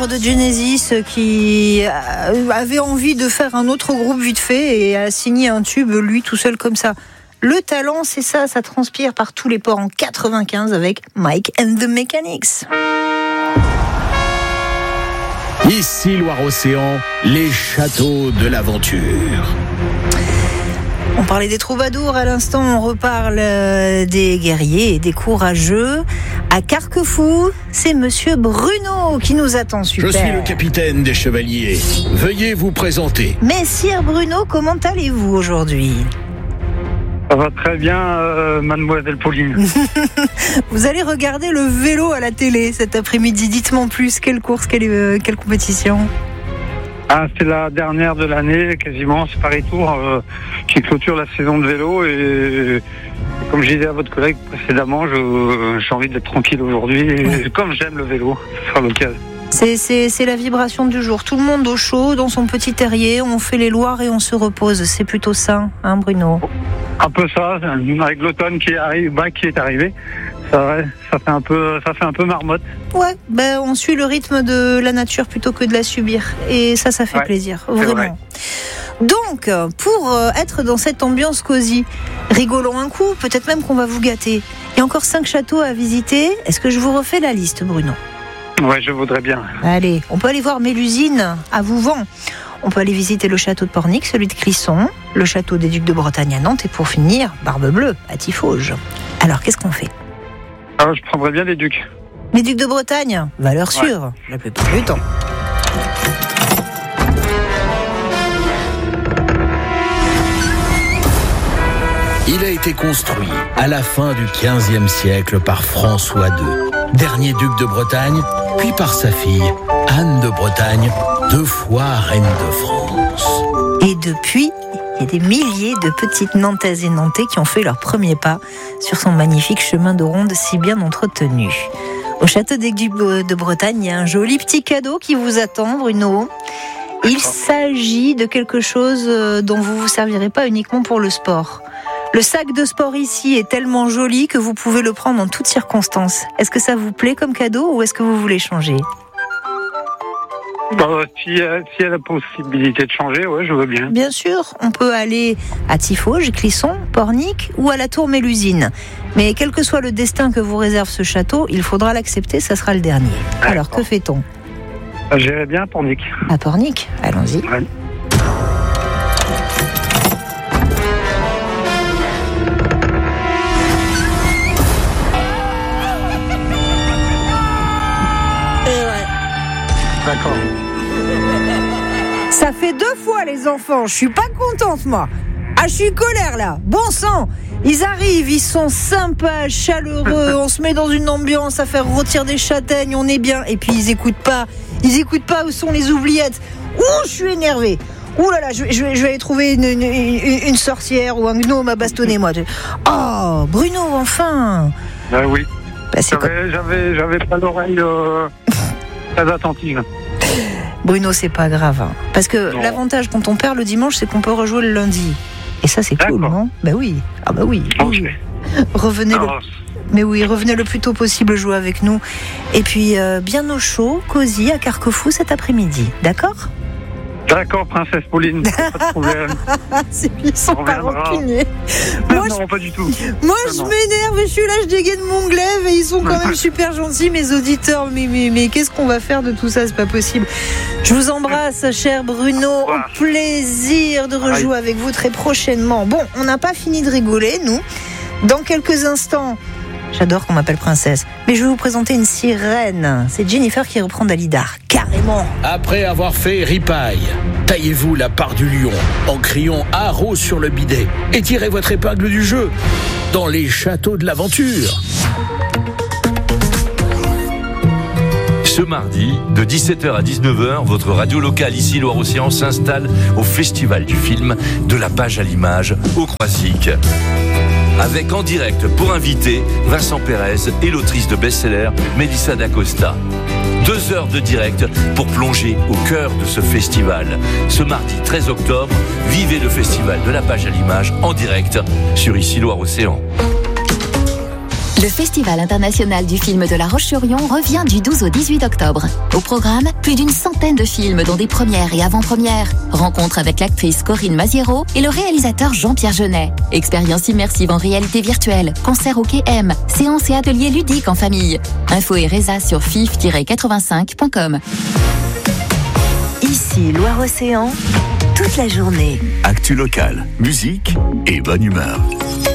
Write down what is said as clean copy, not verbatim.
membre de Genesis qui avait envie de faire un autre groupe vite fait et a signé un tube lui tout seul comme ça. Le talent, c'est ça transpire par tous les pores en 95 avec Mike and the Mechanics. Ici Loire-Océan, les châteaux de l'aventure. On parlait des troubadours à l'instant, on reparle des guerriers et des courageux. À Carquefou, c'est Monsieur Bruno qui nous attend, super. Je suis le capitaine des chevaliers. Veuillez vous présenter. Messire Bruno, comment allez-vous aujourd'hui ? Ça va très bien, mademoiselle Pauline. Vous allez regarder le vélo à la télé cet après-midi. Dites-moi en plus, quelle course, quelle compétition ? C'est la dernière de l'année, quasiment, c'est Paris Tour qui clôture la saison de vélo. Et comme je disais à votre collègue précédemment, j'ai envie d'être tranquille aujourd'hui. Et comme j'aime le vélo, ce sera l'occasion. C'est la vibration du jour. Tout le monde au chaud, dans son petit terrier, on fait les loirs et on se repose. C'est plutôt ça, hein, Bruno ? Un peu ça, avec l'automne qui est arrivé. Ça fait un peu marmotte. Ouais, on suit le rythme de la nature plutôt que de la subir. Et ça fait plaisir, vraiment. Vrai. Donc, pour être dans cette ambiance cosy, rigolons un coup, peut-être même qu'on va vous gâter. Il y a encore 5 châteaux à visiter. Est-ce que je vous refais la liste, Bruno ? Ouais, je voudrais bien. Allez, on peut aller voir Mélusine à Vouvant. On peut aller visiter le château de Pornic, celui de Clisson, le château des Ducs de Bretagne à Nantes et pour finir, Barbe Bleue à Tiffauges. Alors, qu'est-ce qu'on fait ? Je prendrais bien les Ducs. Les Ducs de Bretagne, valeur sûre, la plupart du temps. Il a été construit à la fin du XVe siècle par François II, dernier duc de Bretagne, puis par sa fille, Anne de Bretagne, 2 fois reine de France. Et depuis, il y a des milliers de petites Nantaises et Nantais qui ont fait leur premier pas sur son magnifique chemin de ronde si bien entretenu. Au château des Ducs de Bretagne, il y a un joli petit cadeau qui vous attend, Bruno. Il s'agit de quelque chose dont vous ne vous servirez pas uniquement pour le sport. Le sac de sport ici est tellement joli que vous pouvez le prendre en toutes circonstances. Est-ce que ça vous plaît comme cadeau ou est-ce que vous voulez changer ? Si y a la possibilité de changer, ouais, je veux bien. Bien sûr, on peut aller à Tiffauges, Clisson, Pornic ou à la Tour Mélusine. Mais quel que soit le destin que vous réserve ce château, il faudra l'accepter, ça sera le dernier. Alors, que fait-on ? J'irai bien à Pornic. À Pornic ? Allons-y. Ouais. D'accord. Ça fait 2 fois les enfants, je suis pas contente moi. Je suis colère là, bon sang. Ils arrivent, ils sont sympas, chaleureux, on se met dans une ambiance à faire rôtir des châtaignes, on est bien. Et puis ils écoutent pas où sont les oubliettes. Je suis énervée. Ouh là là, je vais aller trouver une sorcière ou un gnome à bastonner moi. Oh, Bruno, enfin. Oui. C'est j'avais pas l'oreille très attentive. Bruno, c'est pas grave. Hein. Parce que l'avantage quand on perd le dimanche, c'est qu'on peut rejouer le lundi. Et ça, c'est cool, non ? Oui. Oui. Okay. Revenez le plus tôt possible jouer avec nous. Et puis, bien au chaud, cosy, à Carquefou cet après-midi. D'accord ? D'accord, princesse Pauline, pas de problème. Ils sont pas rancuniers. Non, pas du tout. Moi, je m'énerve, je suis là, je dégaine mon glaive et ils sont quand même super gentils, mes auditeurs. Mais qu'est-ce qu'on va faire de tout ça ? C'est pas possible. Je vous embrasse, cher Bruno. Au plaisir de rejouer avec vous très prochainement. Bon, on n'a pas fini de rigoler, nous. Dans quelques instants, j'adore qu'on m'appelle princesse, mais je vais vous présenter une sirène. C'est Jennifer qui reprend Dalida. Carrément. Après avoir fait ripaille, taillez-vous la part du lion en criant haro sur le bidet et tirez votre épingle du jeu dans les châteaux de l'aventure. Ce mardi, de 17h à 19h, votre radio locale ici Loire-Océan s'installe au Festival du film de la page à l'image au Croisic. Avec en direct pour inviter Vincent Pérez et l'autrice de best-seller Mélissa d'Acosta. 2 heures de direct pour plonger au cœur de ce festival. Ce mardi 13 octobre, vivez le Festival de la page à l'image en direct sur ici Loire-Océan. Le Festival international du film de La Roche-sur-Yon revient du 12 au 18 octobre. Au programme, plus d'une centaine de films dont des premières et avant-premières. Rencontre avec l'actrice Corinne Maziero et le réalisateur Jean-Pierre Jeunet. Expérience immersive en réalité virtuelle, concert au Quai M, séances et ateliers ludiques en famille. Info et résa sur fif-85.com. Ici, Loire-Océan, toute la journée. Actu locale, musique et bonne humeur.